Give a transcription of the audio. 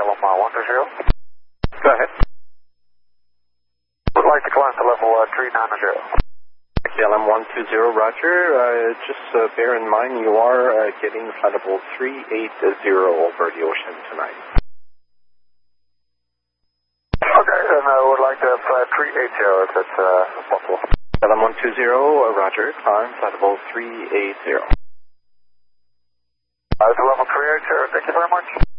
KLM 120. Go ahead. Would like to climb to level 390. KLM 120, roger. Just bear in mind you are getting flight level 380 over the ocean tonight. Okay, and I would like to have 380 if that's possible. KLM 120, roger. Climb flight level 380. Level 380, thank you very much.